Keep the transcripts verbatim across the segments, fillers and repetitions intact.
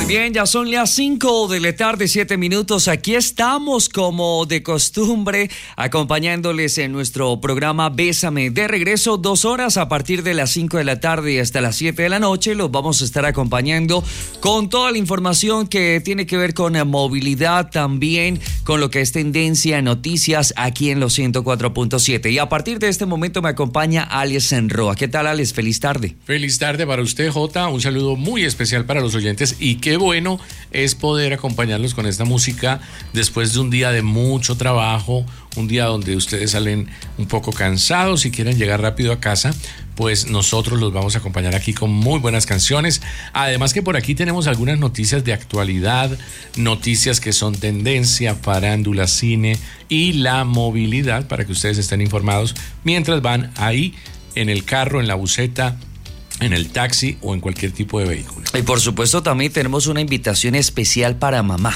Bien, ya son las cinco de la tarde, siete minutos. Aquí estamos como de costumbre, acompañándoles en nuestro programa Bésame. De regreso, dos horas a partir de las cinco de la tarde y hasta las siete de la noche. Los vamos a estar acompañando con toda la información que tiene que ver con movilidad, también con lo que es tendencia en noticias aquí en los ciento cuatro punto siete. Y a partir de este momento me acompaña Alex Enroa. ¿Qué tal, Alex? Feliz tarde. Feliz tarde para usted, Jota. Un saludo muy especial para los oyentes y qué bueno es poder acompañarlos con esta música después de un día de mucho trabajo, un día donde ustedes salen un poco cansados y quieren llegar rápido a casa. Pues nosotros los vamos a acompañar aquí con muy buenas canciones. Además que por aquí tenemos algunas noticias de actualidad, noticias que son tendencia, farándula, cine y la movilidad para que ustedes estén informados mientras van ahí en el carro, en la buseta, en el taxi o en cualquier tipo de vehículo. Y por supuesto también tenemos una invitación especial para mamá.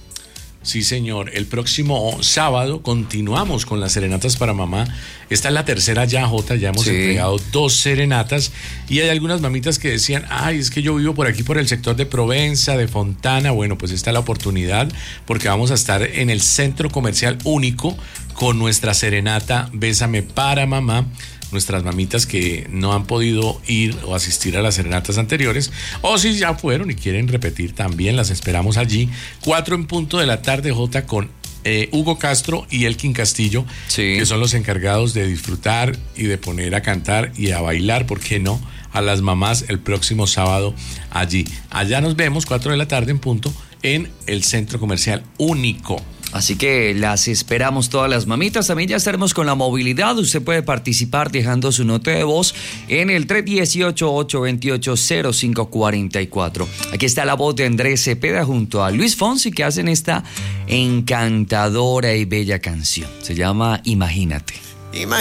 Sí, señor. El próximo sábado continuamos con las serenatas para mamá. Esta es la tercera ya, Jota. Ya hemos sí. entregado dos serenatas. Y hay algunas mamitas que decían, ay, es que yo vivo por aquí, por el sector de Provenza, de Fontana. Bueno, pues esta es la oportunidad porque vamos a estar en el Centro Comercial Único con nuestra serenata Bésame para mamá. Nuestras mamitas que no han podido ir o asistir a las serenatas anteriores, o si ya fueron y quieren repetir también, las esperamos allí. Cuatro en punto de la tarde, Jota, con eh, Hugo Castro y Elkin Castillo, sí. que son los encargados de disfrutar y de poner a cantar y a bailar, ¿por qué no?, a las mamás el próximo sábado allí. Allá nos vemos, cuatro de la tarde en punto, en el Centro Comercial Único. Así que las esperamos todas las mamitas. También ya estaremos con la movilidad. Usted puede participar dejando su nota de voz en el tres uno ocho, ocho dos ocho, cero cinco cuatro cuatro. Aquí está la voz de Andrés Cepeda junto a Luis Fonsi, que hacen esta encantadora y bella canción. Se llama Imagínate. Imagínate.